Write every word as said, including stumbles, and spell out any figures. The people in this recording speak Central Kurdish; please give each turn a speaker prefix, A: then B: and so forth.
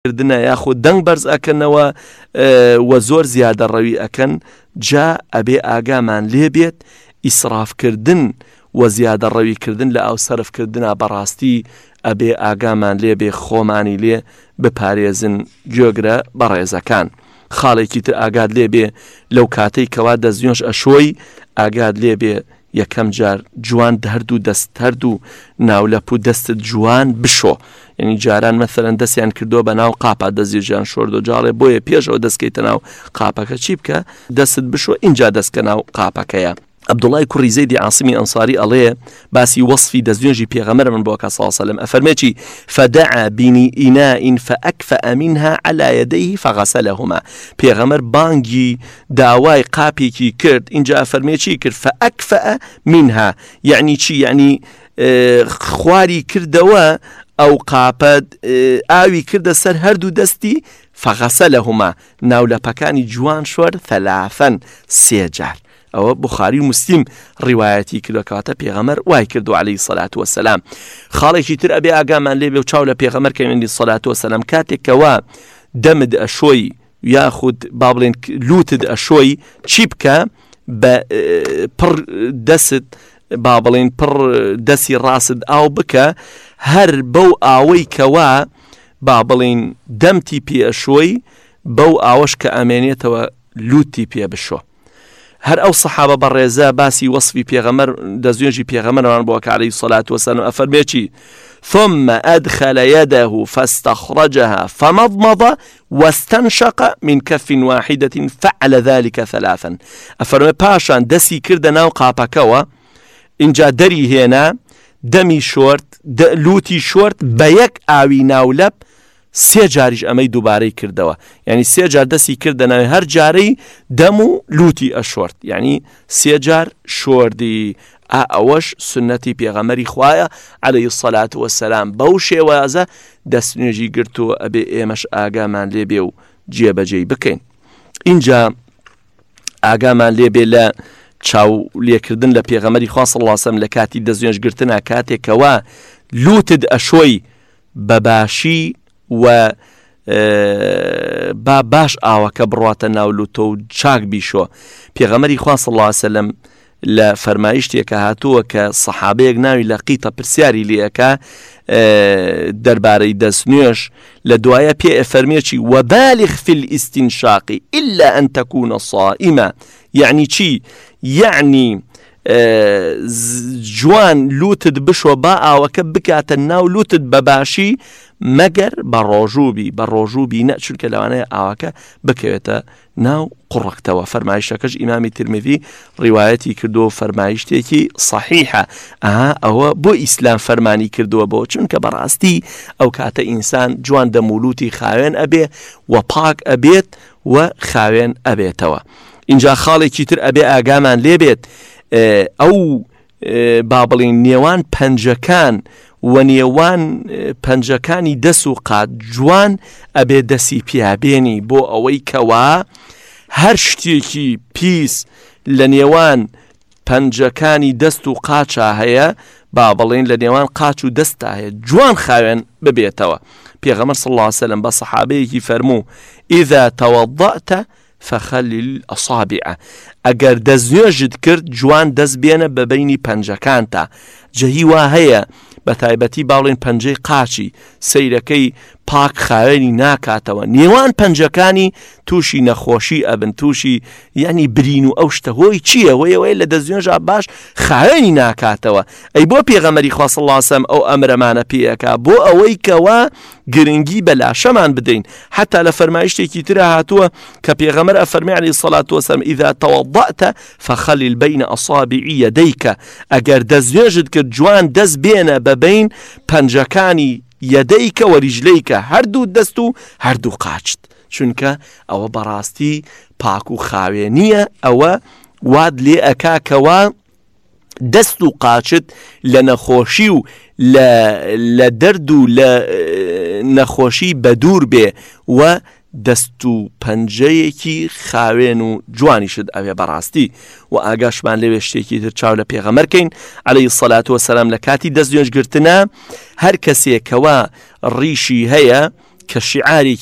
A: کردنە یاخود دەنگ بەرز ئەکەنەوە و زۆر زیادە ڕەوی ئەکەن، جا ئەبێ ئاگامان لێ بێت ئیسرافکردن و زیادە ڕەویکردن لە ئەو سەرفکردنە بەڕاستی ئەبێ ئاگامان لێ بێ خۆمانی لێ بپارێزن گوێگرە بەڕێزەکان. خاڵێکی تر ئاگاد لێ بێ لەو کاتەی کەوا دەستنوێژ ئەشۆی ئاگاد لێ بێ یەکەم جار جوان هەردوو دەست هەردوو ناولەپ و دەستت جوان بشۆ. یعنی جاران مەثەلەن دەستیان کردووە بە ناو قاپە دەستیژیان شۆردۆ جاڵێ بۆیە پێشەوە دەستکەیتە ناو قاپەکە چی بکە دەستت بشۆ اینجا دەستکە ناو قاپەکەیە. عەبدوڵای کوڕی زەیدی عاصمی ئەنساری ئەڵێ باسی وەصفی دەستنوێژی پێغەمبەر من بۆکە سەڵڵەڵۆهو عەلەیهی وسەلەم ئەفەرمێکی فدعا بإناء فأكفأ منها على يديه فغسلهما. پێغەمبەر بانگی داوای قاپێکی کرد، اینجا ئەفەرمێ چی کرد فأكفأ منها، یعنی چی؟ یعنی خواری کردەوە ئەو قاپەت ئاوی کردە سەر هەردوو دەستی فغسلهما، ناولەپەکانی جوان شوەر ثەلاثەن سێ جار. ئەوە بوخاری و موسلیم ڕیوایەتی کردوکاتە پێغەمبەر وای کردو عەلەیهی سەڵات وەسەلام. خاڵێکی تر ئەبێ ئاگامان لێ بێ و چاو لە پێغەمبەر کەوێنی سەڵات وەسەلام کاتێکەوە دەمت ئەشۆی یاخود با بڵێن لوتت ئەشۆی چی بکە بە پڕ دەست با بڵێن پڕ دەستی ڕاست ئاو بکە هەر بەو ئاوەی کەوا با بڵێن دەمتی پێ ئەشۆی بەو ئاوەش کە ئەمێنێتەوە لوتی پێ بشۆ. هەر ئەو سەحابە بەڕێزە باسی وەصفی پێغەمبەر دەستنوێژی پێغەمبەرمان بۆکە عەلەیهی سەڵات وەسەلام ئەفەرمێ ثم أدخل يده فاستخرجها فمضمض واستنشق من كف واحدة فعل ذلك ثلاثا. أفرمي پاشان دەسی کردە ناو قاپەکەوە، اینجا دەری هێنا دەمی شۆرت لوتی شۆرت بە یەک ئاوی ناولەپ سێ جاریش ئەمەی دووبارەی کردەوە، یعنی سێ جار دەسی کردە ناوی هەر جارەی دەم و لوتی ئەشۆرت، یعنی سێ جار شۆردی. ئەوەش سنەتی پێغەمبەری خوایە عەلەیهی سەڵات وەسەلام. بەو شێوازە دەستنوێژی گرتووە ئەبێ ئێمەش ئاگامان لێ بێ و جێبەجێی بکەین. اینجا ئاگامان لێ بێ لە چاو لێکردن لە پێغەمبەری خوا صلی الله عەلەیهی وسەلەم لە کاتی دەستنوێژگرتنە کاتێکەوە لوتت ئەشۆی بەباشی و با باش ئاوەکە بڕواتە ناو لوتە و چاک بیشۆ. پێغەمبەری خوا صلی الله عەلەیهی وسەلەم لە فەرمایشتێکە هاتووە کە سەحابەیەک ناوی لەقیتە پرسیاری لێەکە دەربارەی دەستنوێژ، لە دوایە پێ ئەفەرمێکی وەبالغ فی الاستنشاق إلا أن تكون صائما. یعنی چی؟ یعنی جوان لوتت بشۆ با ئاوەکە بکاتە ناو لوتت بەباشی مەگەر بە ڕۆژووبی بە ڕۆژووبی نە، چونکە لەوانەیە ئاوەکە بکەوێتە ناو قوڕەکتەوە. فەرمایشەکەش ئیمامی ترمذی ڕیوایەتی کردو فەرمایشتێکی صحیحە. ئەها ئەوە بۆ ئیسلام فەرمانی کردووە بۆ، چونکە بەڕاستی ئەو کاتە ئینسان جوان دەمولوتی خاوێن ئەبێ و پاک ئەبێت و خاوێن ئەبێتەوە. اینجا خاڵێکی تر ئەبێ ئاگامان لێ بێت ئەو با بڵین نێوان پەنجەکان و نێوان پەنجەکانی دەست و قات جوان ئەبێ دەسی پیابێنی بۆ ئەوەی کەوا هەر شتێکی پیس لە نێوان پەنجەکانی دەست و قاچە هەیە، با بڵین لە نێوان قاچ و دەستە هەیە جوان خاوێن ببێتەوە. پێغەمبەر صلی الله عەلەیهی وسەلەم بە سەحابەیەکی فەرموو إذا توضأت فخلل الأصابع. ئەگەر دەستنوێژت کرد جوان دەست بێنە بە بەینی پەنجەکانتە. جەهی وا هەیە بە تایبەتی باڵێن پەنجەی قاچی سەیرەکەی پاک خاوێنی ناکاتەوە، نێوان پەنجەکانی تووشی نەخۆشی ئەبن، تووشی یعنی برین و ئەو شتە هۆی چییە؟ وەیەوەی لە دەستنوێژە باش خاوێنی ناکاتەوە. ئەی بۆ پێغەمبەری خوا صلی الله عەلەیهی وسەلەم ئەو ئەمرەمانە پێیەکا بۆ ئەوەی کەوا گرنگی بە لاشەمان بدەین. حتا لە فەرمایشتێکی ترە هاتووە کە پێغەمبەر ئەفەرمێ عەلەیهی سەڵات وەسەلام إذا توضأت فخلل بين أصابع يديك. ئەگەر دەستنوێژت کرد جوان دەست بێنە بەبین پەنجەکانی یەدەیکە و ریجلەیکە، هەردوو دەست و هەردوو قاچت، چونکە ئەوە بەڕاستی پاک و خاوێنیە. ئەوە واد لێ ئەکاکەوە دەست و قاچت لە نەخۆشی و لە دەرد و لە نەخۆشی بەدوور بێ و دەست و پەنجەیەکی خاوێن و جوانیشت ئەوێ بەڕاستی. و ئاگاشمان لەوێ شتێکی تر چاو لە پێغەمبەرکەین عەلەیهی سەڵات وەسەلام لە کاتی دەستنوێژگرتنە هەر کەسێکەوە ڕیشی هەیە کە شیعاری